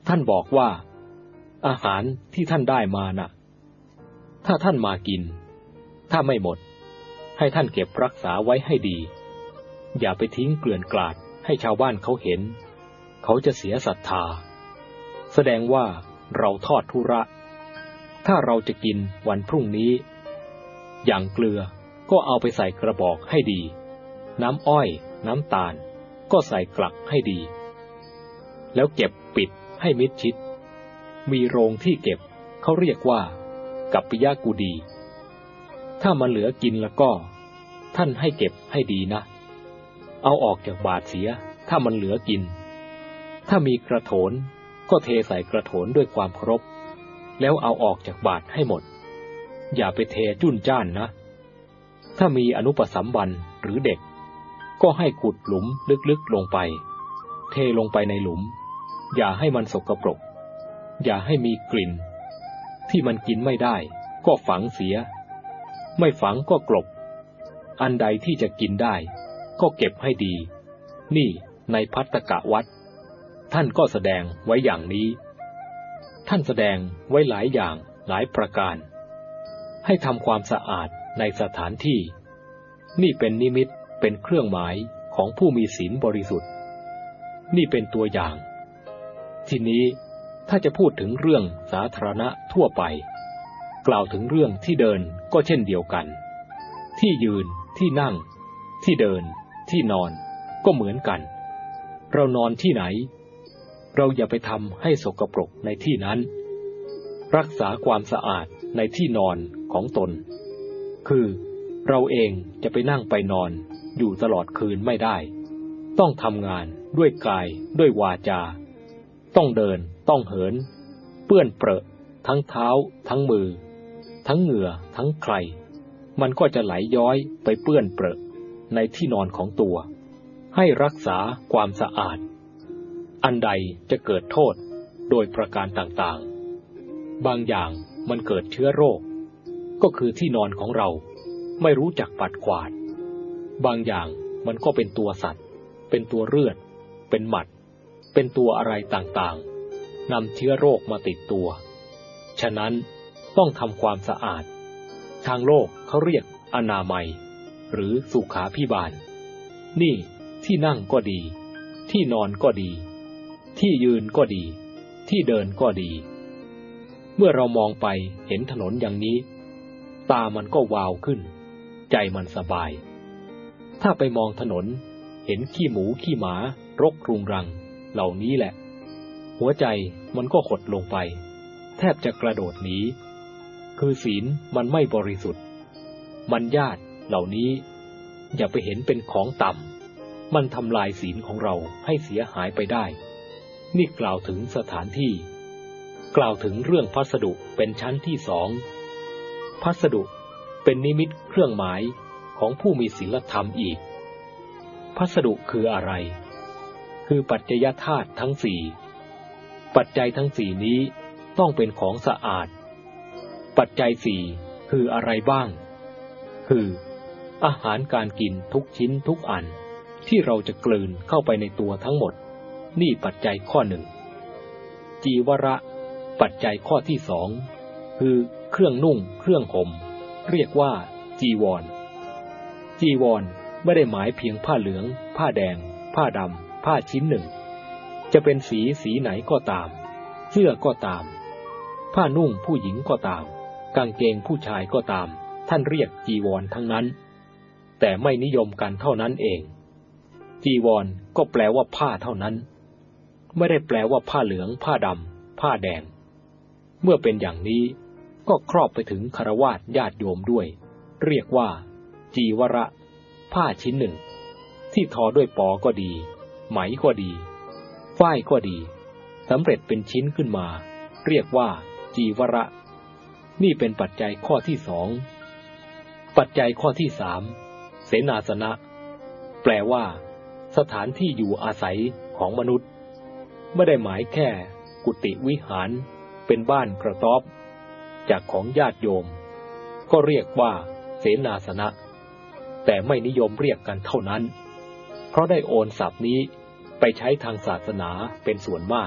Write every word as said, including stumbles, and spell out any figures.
ท่านบอกว่าอาหารที่ท่านได้มาน่ะถ้าท่านมากินถ้าไม่หมดให้ท่านเก็บรักษาไว้ให้ดีอย่าไปทิ้งเกลื่อนกลาดให้ชาวบ้านเขาเห็นเขาจะเสียศรัทธาแสดงว่าเราทอดทุระถ้าเราจะกินวันพรุ่งนี้อย่างเกลือก็เอาไปใส่กระบอกให้ดีน้ำอ้อยน้ำตาลก็ใส่กลักให้ดีแล้วเก็บปิดให้มิดชิดมีโรงที่เก็บเขาเรียกว่ากัปปิยกุฎีถ้ามันเหลือกินแล้วก็ท่านให้เก็บให้ดีนะเอาออกจากบาตรเสียถ้ามันเหลือกินถ้ามีกระโถนก็เทใส่กระโถนด้วยความเคารพแล้วเอาออกจากบาตรให้หมดอย่าไปเทจุ้นจ้านนะถ้ามีอนุปสัมบันหรือเด็กก็ให้ขุดหลุมลึกๆลงไปเทลงไปในหลุมอย่าให้มันสกปรกอย่าให้มีกลิ่นที่มันกินไม่ได้ก็ฝังเสียไม่ฝังก็กลบอันใดที่จะกินได้ก็เก็บให้ดีนี่ในภัตตกวัตรท่านก็แสดงไว้อย่างนี้ท่านแสดงไว้หลายอย่างหลายประการให้ทำความสะอาดในสถานที่นี่เป็นนิมิตเป็นเครื่องหมายของผู้มีศีลบริสุทธิ์นี่เป็นตัวอย่างทีนี้ถ้าจะพูดถึงเรื่องสาธารณะทั่วไปกล่าวถึงเรื่องที่เดินก็เช่นเดียวกันที่ยืนที่นั่งที่เดินที่นอนก็เหมือนกันเรานอนที่ไหนเราอย่าไปทำให้สกปรกในที่นั้นรักษาความสะอาดในที่นอนของตนคือเราเองจะไปนั่งไปนอนอยู่ตลอดคืนไม่ได้ต้องทำงานด้วยกายด้วยวาจาต้องเดินต้องเหินเปื้อนเปรอะทั้งเท้าทั้งมือทั้งเหงื่อทั้งใครมันก็จะไหลย้อยไปเปื้อนเปรอะในที่นอนของตัวให้รักษาความสะอาดอันใดจะเกิดโทษโดยประการต่างๆบางอย่างมันเกิดเชื้อโรคก็คือที่นอนของเราไม่รู้จักปัดกวาดบางอย่างมันก็เป็นตัวสัตว์เป็นตัวเลือดเป็นหมัดเป็นตัวอะไรต่างๆนำเชื้อโรคมาติดตัวฉะนั้นต้องทำความสะอาดทางโลกเขาเรียกอนามัยหรือสุขาภิบาลนี่ที่นั่งก็ดีที่นอนก็ดีที่ยืนก็ดีที่เดินก็ดีเมื่อเรามองไปเห็นถนนอย่างนี้ตามันก็วาวขึ้นใจมันสบายถ้าไปมองถนนเห็นขี้หมูขี้หมารกรุงรังเหล่านี้แหละหัวใจมันก็หดลงไปแทบจะกระโดดหนีคือศีลมันไม่บริสุทธิ์มันญาติเหล่านี้อย่าไปเห็นเป็นของต่ำมันทำลายศีลของเราให้เสียหายไปได้นี่กล่าวถึงสถานที่กล่าวถึงเรื่องพัสดุเป็นชั้นที่สองพัสดุเป็นนิมิตเครื่องหมายของผู้มีศีลธรรมอีกพัสดุคืออะไรคือปัจจัยธาตุทั้งสี่ปัจจัยทั้งสี่นี้ต้องเป็นของสะอาดปัจจัยสี่คืออะไรบ้างคืออาหารการกินทุกชิ้นทุกอันที่เราจะกลืนเข้าไปในตัวทั้งหมดนี่ปัจจัยข้อหนึ่งจีวระปัจจัยข้อที่สองคือเครื่องนุ่งเครื่องห่มเรียกว่าจีวรจีวรไม่ได้หมายเพียงผ้าเหลืองผ้าแดงผ้าดำผ้าชิ้นหนึ่งจะเป็นสีสีไหนก็ตามเสื้อก็ตามผ้านุ่งผู้หญิงก็ตามกางเกงผู้ชายก็ตามท่านเรียกจีวรทั้งนั้นแต่ไม่นิยมกันเท่านั้นเองจีวรก็แปลว่าผ้าเท่านั้นไม่ได้แปลว่าผ้าเหลืองผ้าดำผ้าแดงเมื่อเป็นอย่างนี้ก็ครอบไปถึงฆราวาสญาติโยมด้วยเรียกว่าจีวระผ้าชิ้นหนึ่งที่ทอด้วยปอก็ดีไหมก็ดีฝ้ายก็ดีสำเร็จเป็นชิ้นขึ้นมาเรียกว่าจีวระนี่เป็นปัจจัยข้อที่สองปัจจัยข้อที่สามเสนาสนะแปลว่าสถานที่อยู่อาศัยของมนุษย์ไม่ได้หมายแค่กุฏิวิหารเป็นบ้านกระต๊อบจากของญาติโยมก็เรียกว่าเสนาสนะแต่ไม่นิยมเรียกกันเท่านั้นเพราะได้โอนศัพท์นี้ไปใช้ทางศาสนาเป็นส่วนมาก